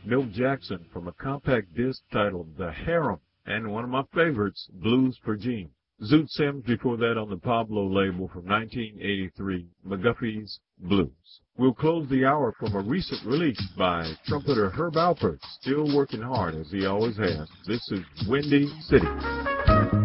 Milt Jackson from a compact disc titled The Harem, and one of my favorites, Blues for Jean. Zoot Sims before that on the Pablo label from 1983, McGuffey's Blues. We'll close the hour from a recent release by trumpeter Herb Alpert, still working hard as he always has. This is Windy City.